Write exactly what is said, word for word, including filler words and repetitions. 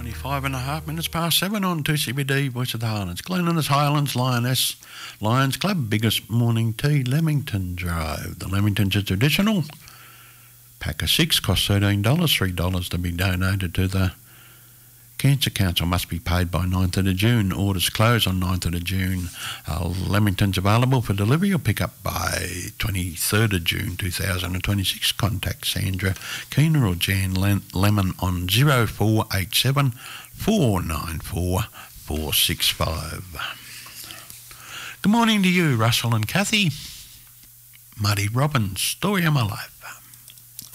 twenty-five and a half minutes past seven on two C B D, Voice of the Highlands. Glennin's Highlands Lioness Lions Club, biggest morning tea, Leamington Drive. The Leamington's a traditional. Pack of six costs thirteen dollars, three dollars to be donated to the Cancer Council. Must be paid by ninth of June. Orders close on ninth of June. Uh, Leamington's available for delivery or pick up by twenty-third of June two thousand twenty-six. Contact Sandra Keener or Jan Lemon on zero four eight seven, four nine four, four six five. Good morning to you, Russell and Kathy. Muddy Robbins, story of my life.